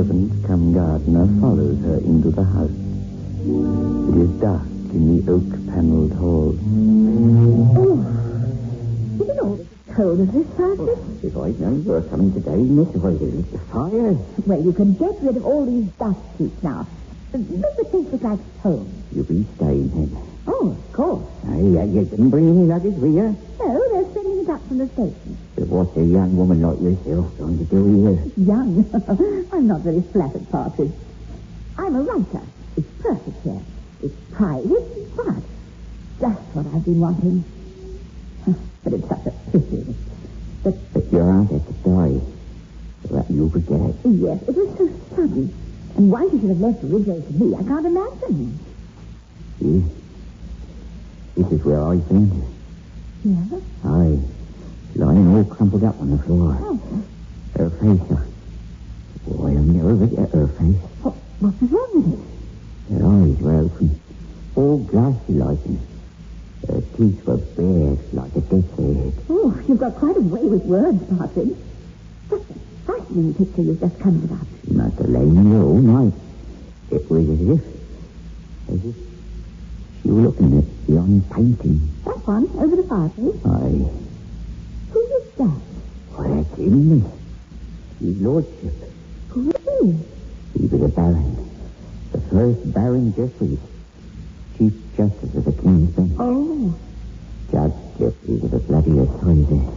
servant cum gardener follows her into the house. It is dark in the oak-panelled hall. Oh, is it always as cold as this, Francis? If I'd known you were coming today, Miss, if I'd lit the fire. Well, you can get rid of all these dust sheets now. Make the place look like home. You'll be staying then. Oh, of course. You didn't bring any luggage with you? No, they're sending it up from the station. But what's a young woman like yourself going to do here? Young? I'm not very flattered, Partridge. I'm a writer. It's perfect here. It's private, but just what I've been wanting. But it's such a pity. But your aunt had to die. So that you'll forget it. Yes, it was so sudden. And why she should have left Ridgway to me, I can't imagine. See? This is where I found her. Yeah? Aye. Lying all crumpled up on the floor. Oh. Her face. Boy, I'll never forget her face. What was wrong with it? Her eyes were open. All glassy like. And her teeth were bared like a death's head. Oh, you've got quite a way with words, Partridge. Such a frightening picture you've just conjured up. She must have lain there all night. It was as if she were looking at the painting. That one, over the fireplace? Aye. Who is that? Why, that's him, Miss. His lordship. Who is he? He was a baron. The first Baron Jeffreys. Chief Justice of the King's Bench. Oh. Judge Jeffreys of the bloody authority.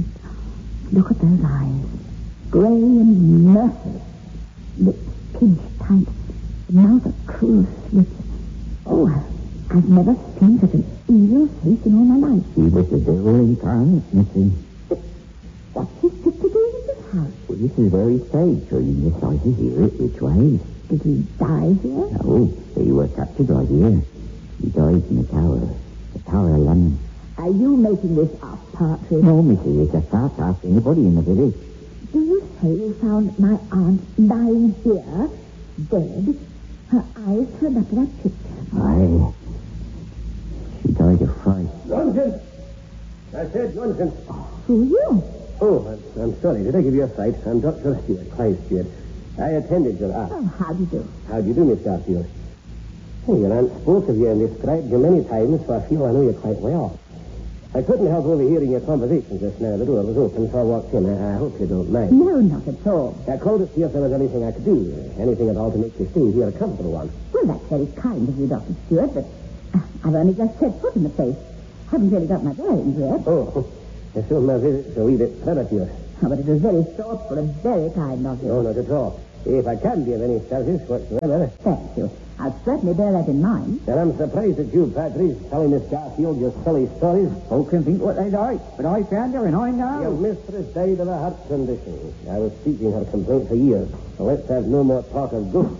Look at those eyes. Grey and merciless. Lips pinched tight. The mouth a cruel slit. Oh, I've never seen such an evil face in all my life. He was the devil incarnate, Missy. What's his picture doing in this house? Well, this is very strange, so you miss like to hear it which way. Did he die here? No, he was captured right here. He died in the Tower of London. Are you making this up, Partridge? No, Missy, it's a fact. Ask anybody in the village. Do you say you found my aunt lying here, dead, her eyes turned up to that picture? Aye. She died of fright. Nonsense! I said nonsense. Who are you? Oh, I'm sorry. Did I give you a fright? I'm Dr. Stewart, Clive Stewart. I attended your aunt. Oh, how do you do? How do you do, Miss Garfield? Hey, your aunt spoke of you and described you many times, so I feel I know you quite well. I couldn't help overhearing your conversation just now. The door was open, so I walked in. I hope you don't mind. No, not at all. I called to see if there was anything I could do. Anything at all to make you stay here a comfortable one. Well, that's very kind of you, Dr. Stewart, but I've only just set foot in the place. Haven't really got my bearings yet. Oh, so my visit's a wee bit premature. Oh, but it was very thoughtful and very kind of you. No, not at all. If I can be of any service whatsoever. Thank you. I'll certainly bear that in mind. And I'm surprised at you, Patrice, telling Miss Garfield your silly stories. Folk can think what they like, but I found her and I know. Your mistress died of a heart condition. I was seeking her complaint for years. So let's have no more talk of ghosts.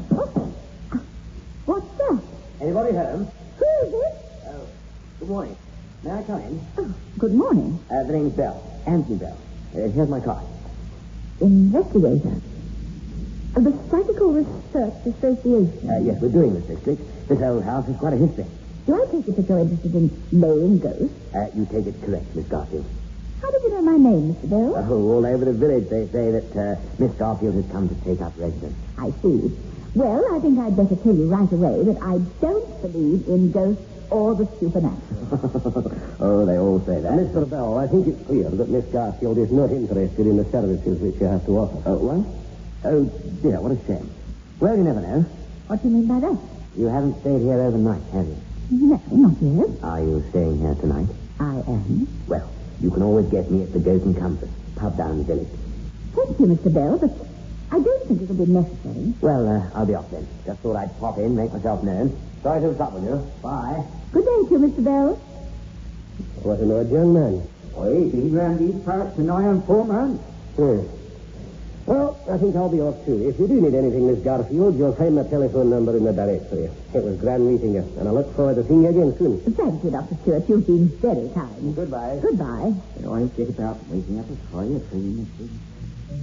What's that? Anybody home? Who is it? Oh, good morning. May I come in? Oh, good morning. The name's Bell. Anthony Bell. Here's my card. Investigator. The Psychical Research Association. Yes, we're doing this district. This old house has quite a history. Do I take it that you're interested in laying ghosts? You take it correct, Miss Garfield. How did you know my name, Mr. Bell? Oh, all over the village they say that Miss Garfield has come to take up residence. I see. Well, I think I'd better tell you right away that I don't believe in ghosts or the supernatural. Oh, they all say that. Mr. Bell, I think it's clear that Miss Garfield is not interested in the services which you have to offer. Oh, what? Oh, dear, what a shame. Well, you never know. What do you mean by that? You haven't stayed here overnight, have you? No, not yet. Are you staying here tonight? I am. Well, you can always get me at the Goat and Compass, pub down the village. Thank you, Mr. Bell, but I don't think it'll be necessary. Well, I'll be off then. Just thought I'd pop in, make myself known. Sorry to have stopped with you. Bye. Good day to you, Mr. Bell. What an odd young man. Oh, he's been round these parts for nigh on 4 months. Well, I think I'll be off too. If you do need anything, Miss Garfield, you'll find my telephone number in the directory. It was grand meeting you, and I look forward to seeing you again soon. Thank you, Dr. Stewart. You've been very kind. Goodbye. Goodbye. You know, I get about waking up as high as 3 minutes.